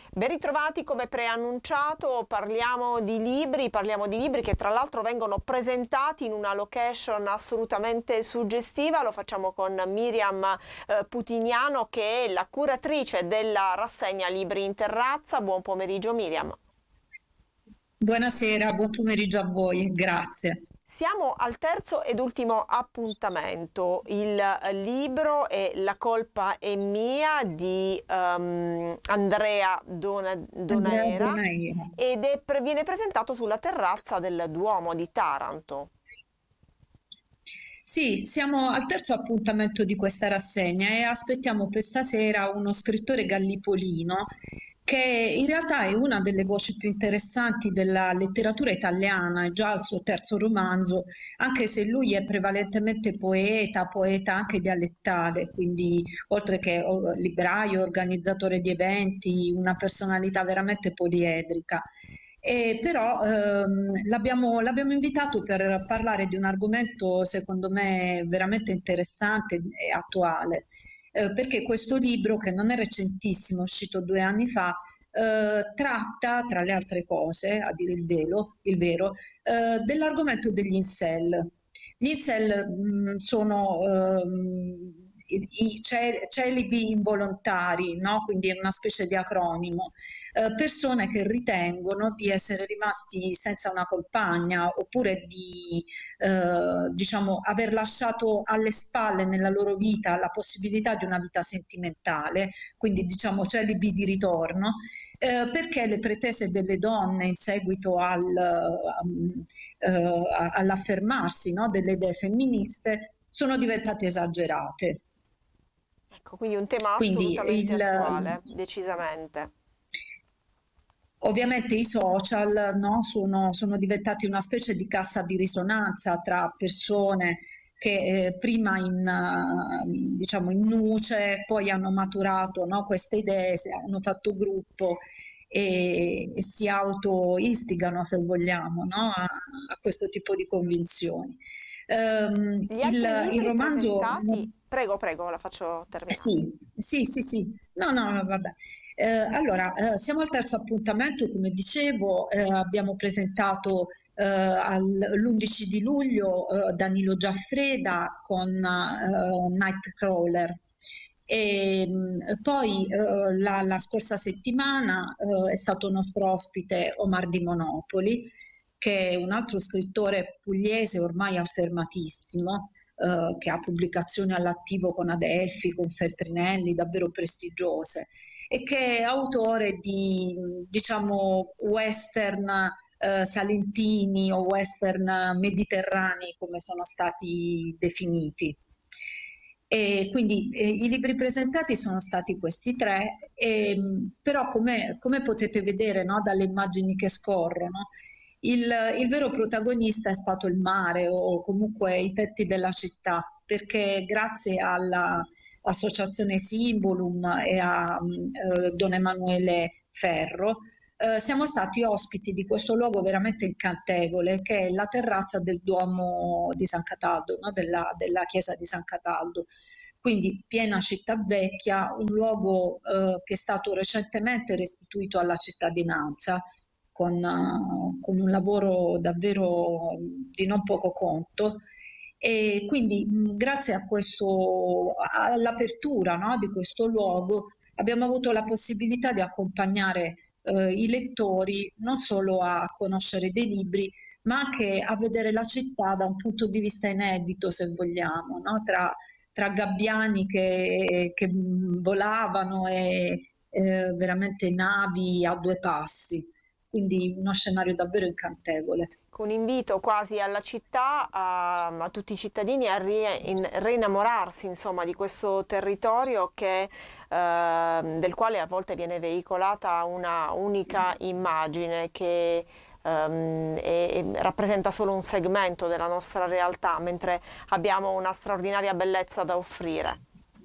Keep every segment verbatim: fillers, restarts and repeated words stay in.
Ben ritrovati, come preannunciato parliamo di libri, parliamo di libri che tra l'altro vengono presentati in una location assolutamente suggestiva. Lo facciamo con Miriam eh, Putignano, che è la curatrice della rassegna Libri in Terrazza. Buon pomeriggio Miriam. Buonasera, buon pomeriggio a voi, grazie. Siamo al terzo ed ultimo appuntamento. Il libro è La colpa è mia di um, Andrea Dona- Andrea Donaera Bonaira. ed è pre- viene presentato sulla terrazza del Duomo di Taranto. Sì, siamo al terzo appuntamento di questa rassegna e aspettiamo per stasera uno scrittore gallipolino che in realtà è una delle voci più interessanti della letteratura italiana, è già al suo terzo romanzo, anche se lui è prevalentemente poeta, poeta anche dialettale, quindi oltre che oh, libraio, organizzatore di eventi, una personalità veramente poliedrica. E però ehm, l'abbiamo l'abbiamo invitato per parlare di un argomento secondo me veramente interessante e attuale, eh, perché questo libro, che non è recentissimo, è uscito due anni fa, eh, tratta, tra le altre cose, a dire il velo- il vero, eh, dell'argomento degli incel. Gli incel mh, sono ehm, i, i ce- celibi involontari, no? Quindi è una specie di acronimo, eh, persone che ritengono di essere rimasti senza una compagna oppure di eh, diciamo aver lasciato alle spalle nella loro vita la possibilità di una vita sentimentale, quindi diciamo celibi di ritorno, eh, perché le pretese delle donne in seguito al, um, eh, all'affermarsi, no, delle idee femministe sono diventate esagerate. Ecco, quindi un tema Quindi assolutamente il, attuale, decisamente. Ovviamente i social, no, sono, sono diventati una specie di cassa di risonanza tra persone che eh, prima in, eh, diciamo in nuce, poi hanno maturato, no, queste idee, si- hanno fatto gruppo e, e si auto-istigano, se vogliamo, no, a, a questo tipo di convinzioni. Ehm, Gli il, altri il libri romanzo... presentati, prego, prego, la faccio Eh terminare. Sì, sì, sì, sì. No, no, no, vabbè. Eh, allora, eh, siamo al terzo appuntamento, come dicevo, eh, abbiamo presentato eh, al- l'undici di luglio eh, Danilo Giaffreda con eh, Nightcrawler. E, mh, poi eh, la, la scorsa settimana eh, è stato nostro ospite Omar di Monopoli, che è un altro scrittore pugliese ormai affermatissimo, eh, che ha pubblicazioni all'attivo con Adelphi, con Feltrinelli, davvero prestigiose, e che è autore di, diciamo, western eh, salentini o western mediterranei, come sono stati definiti. E quindi eh, i libri presentati sono stati questi tre, e, però come, come potete vedere, no, dalle immagini che scorrono, il, il vero protagonista è stato il mare o comunque i tetti della città, perché grazie all'associazione Simbolum e a eh, Don Emanuele Ferro eh, siamo stati ospiti di questo luogo veramente incantevole, che è la terrazza del Duomo di San Cataldo, no? della, della chiesa di San Cataldo. Quindi piena città vecchia, un luogo eh, che è stato recentemente restituito alla cittadinanza con, uh, con un lavoro davvero di non poco conto. E quindi mh, grazie a questo, all'apertura, no, di questo luogo abbiamo avuto la possibilità di accompagnare eh, i lettori non solo a conoscere dei libri, ma anche a vedere la città da un punto di vista inedito, se vogliamo, no? Tra, tra gabbiani che, che volavano e eh, veramente navi a due passi. Quindi uno scenario davvero incantevole. Un invito quasi alla città, a, a tutti i cittadini a ri- in- reinnamorarsi, insomma, di questo territorio che, eh, del quale a volte viene veicolata una unica immagine che ehm, è- è- rappresenta solo un segmento della nostra realtà, mentre abbiamo una straordinaria bellezza da offrire.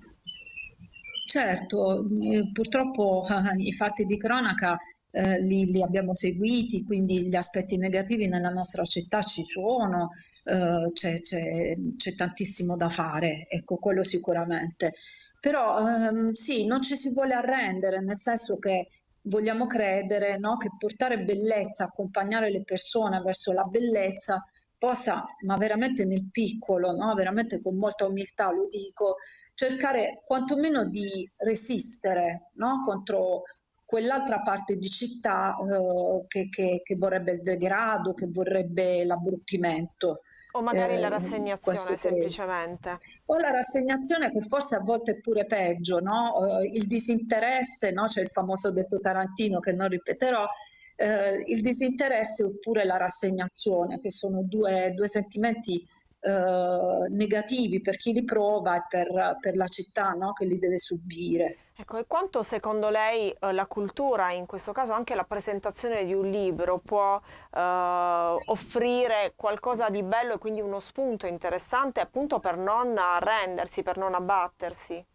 Certo, eh, purtroppo i fatti di cronaca eh, li, li abbiamo seguiti, quindi gli aspetti negativi nella nostra città ci sono, eh, c'è, c'è- c'è tantissimo da fare, ecco, quello sicuramente. Però ehm, sì, non ci si vuole arrendere, nel senso che vogliamo credere, no, che portare bellezza, accompagnare le persone verso la bellezza possa, ma veramente nel piccolo, no, veramente con molta umiltà lo dico, cercare quantomeno di resistere, no, contro quell'altra parte di città eh, che, che- che vorrebbe il degrado, che vorrebbe l'abbruttimento. O magari la Eh, rassegnazione questo credo. semplicemente. O la rassegnazione che forse a volte è pure peggio, no? Eh, il disinteresse, no? C'è il famoso detto tarantino che non ripeterò, eh, il disinteresse oppure la rassegnazione, che sono due, due sentimenti eh, negativi per chi li prova e per, per la città, no? Che li deve subire. Ecco, e quanto secondo lei eh, la cultura, in questo caso anche la presentazione di un libro, può eh, offrire qualcosa di bello e quindi uno spunto interessante appunto per non arrendersi, per non abbattersi?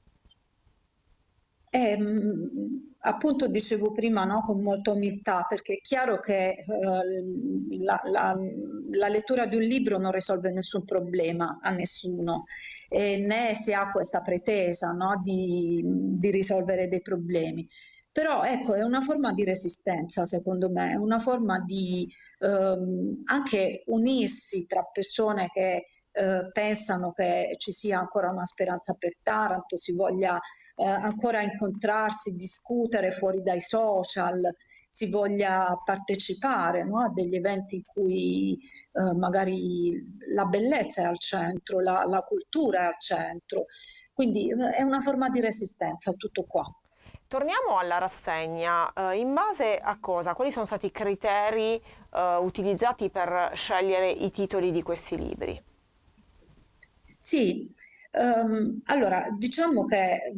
Eh, mh, appunto dicevo prima, no, con molta umiltà, perché è chiaro che eh, la, la- la lettura di un libro non risolve nessun problema a nessuno, e né si ha questa pretesa, no, di, di risolvere dei problemi. Però ecco, è una forma di resistenza, secondo me, è una forma di ehm, anche unirsi tra persone che eh, pensano che ci sia ancora una speranza per Taranto, si voglia eh, ancora incontrarsi, discutere fuori dai social, si voglia partecipare, no, a degli eventi in cui eh, magari la bellezza è al centro, la, la cultura è al centro. Quindi eh, è una forma di resistenza, tutto qua. Torniamo alla rassegna. Eh, in base a cosa? Quali sono stati i criteri eh, utilizzati per scegliere i titoli di questi libri? Sì, ehm, allora diciamo che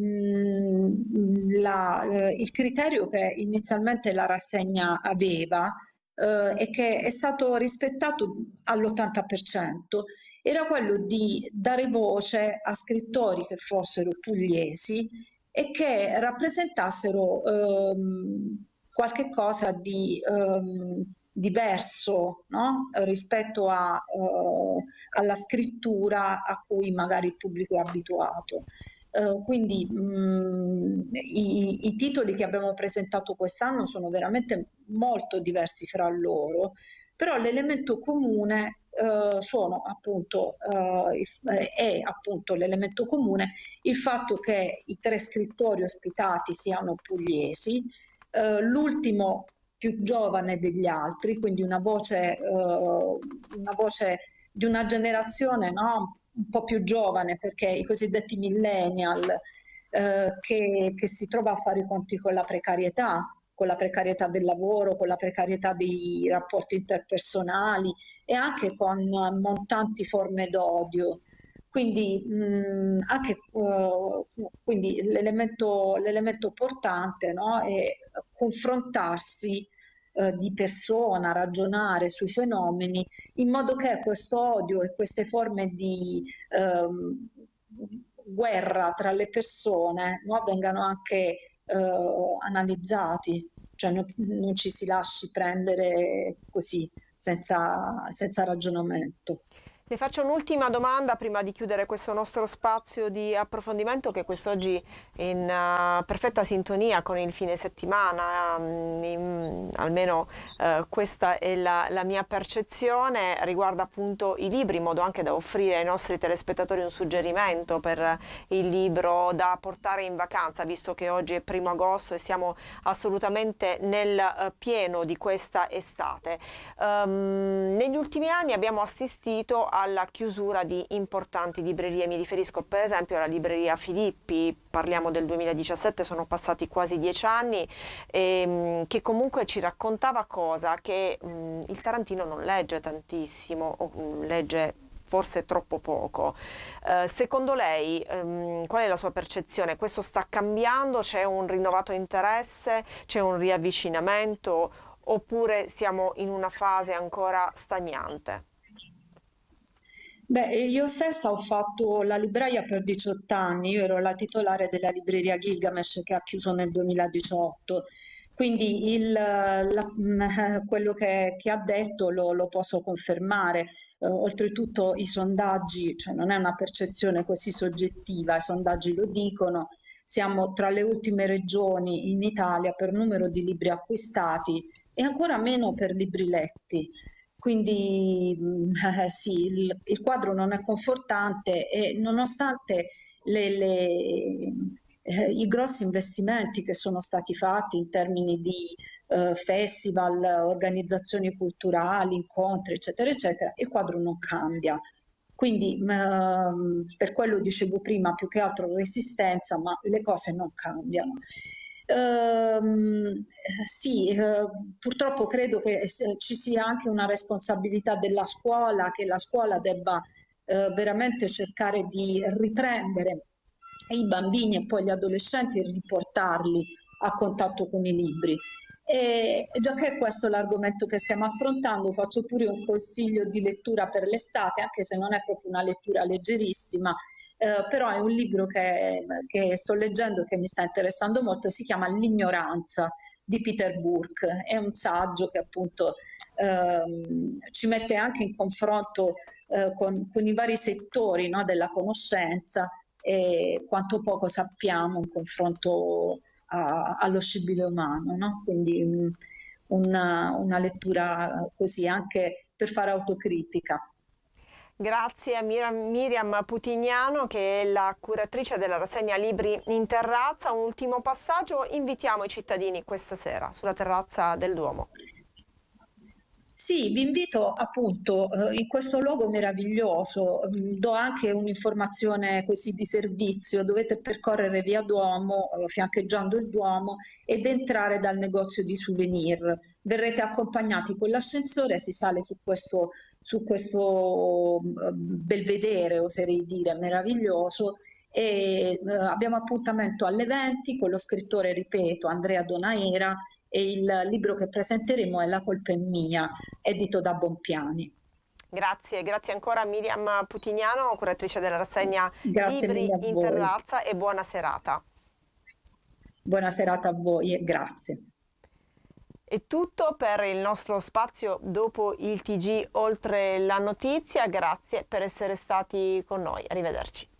mh, la- eh, il criterio che inizialmente la rassegna aveva eh, e che è stato rispettato all'ottanta per cento era quello di dare voce a scrittori che fossero pugliesi e che rappresentassero ehm, qualche cosa di ehm, diverso, no? Rispetto a, eh, alla scrittura a cui magari il pubblico è abituato. Eh, quindi mh, i, i titoli che abbiamo presentato quest'anno sono veramente molto diversi fra loro, però l'elemento comune eh, sono appunto, eh, il- eh, è appunto l'elemento comune il fatto che i tre scrittori ospitati siano pugliesi, eh, l'ultimo più giovane degli altri, quindi una voce, eh, una voce di una generazione, no, un po' più giovane, perché i cosiddetti millennial, eh, che, che si trova a fare i conti con la precarietà, con la precarietà del lavoro, con la precarietà dei rapporti interpersonali e anche con montanti forme d'odio. Quindi, mh, anche, eh, quindi l'elemento, l'elemento portante, no, è confrontarsi eh, di persona, ragionare sui fenomeni in modo che questo odio e queste forme di ehm, guerra tra le persone, no, vengano anche eh, analizzati, cioè non, non ci si lasci prendere così, senza, senza ragionamento. Le faccio un'ultima domanda prima di chiudere questo nostro spazio di approfondimento che quest'oggi è in uh, perfetta sintonia con il fine settimana, mm, in- almeno uh, questa è la, la mia percezione, riguarda appunto i libri, in modo anche da offrire ai nostri telespettatori un suggerimento per il libro da portare in vacanza, visto che oggi è primo agosto e siamo assolutamente nel uh, pieno di questa estate. Um, negli ultimi anni abbiamo assistito alla chiusura di importanti librerie, mi riferisco per esempio alla libreria Filippi, parliamo del duemiladiciassette, sono passati quasi dieci anni, ehm, che comunque ci raccontava cosa? Che mh, il tarantino non legge tantissimo, o mh, legge forse troppo poco. Eh, secondo lei, ehm, qual è la sua percezione? Questo sta cambiando? C'è un rinnovato interesse? C'è un riavvicinamento? Oppure siamo in una fase ancora stagnante? Beh, io stessa ho fatto la libraia per diciotto anni, io ero la titolare della libreria Gilgamesh che ha chiuso nel duemiladiciotto, quindi il, la- mm, quello che, che ha detto lo, lo posso confermare. Eh, oltretutto i sondaggi, cioè non è una percezione così soggettiva, i sondaggi lo dicono, siamo tra le ultime regioni in Italia per numero di libri acquistati e ancora meno per libri letti. Quindi eh, sì, il, il quadro non è confortante e nonostante le, le, eh, i grossi investimenti che sono stati fatti in termini di eh, festival, organizzazioni culturali, incontri, eccetera, eccetera, il quadro non cambia. Quindi ehm, per quello dicevo prima, più che altro resistenza, ma le cose non cambiano. Ehm, sì, eh, purtroppo credo che se- ci sia anche una responsabilità della scuola, che la scuola debba eh, veramente cercare di riprendere i bambini e poi gli adolescenti e riportarli a contatto con i libri. E già che questo è l'argomento che stiamo affrontando, faccio pure un consiglio di lettura per l'estate, anche se non è proprio una lettura leggerissima, eh, però è un libro che, che sto leggendo che mi sta interessando molto, si chiama L'ignoranza di Peter Burke. È un saggio che appunto ehm, ci mette anche in confronto eh, con, con i vari settori, no, della conoscenza e quanto poco sappiamo in confronto a, allo scibile umano, no? Quindi mh, una, una lettura così anche per fare autocritica. Grazie a Miriam, Miriam Putignano, che è la curatrice della rassegna Libri in Terrazza. Un ultimo passaggio: invitiamo i cittadini questa sera sulla terrazza del Duomo. Sì, vi invito appunto eh, in questo luogo meraviglioso, mm, do anche un'informazione così di servizio, dovete percorrere via Duomo, eh, fiancheggiando il Duomo ed entrare dal negozio di souvenir. Verrete accompagnati con l'ascensore, si sale su questo, su questo mm, belvedere, oserei dire, meraviglioso e eh, abbiamo appuntamento alle venti con lo scrittore, ripeto, Andrea Donaera e il libro che presenteremo è La colpa è mia, edito da Bompiani. Grazie, grazie ancora a Miriam Putignano, curatrice della rassegna Grazie Libri mille a in voi. Terrazza, e buona serata. Buona serata a voi e grazie. È tutto per il nostro spazio dopo il T G Oltre la notizia. Grazie per essere stati con noi. Arrivederci.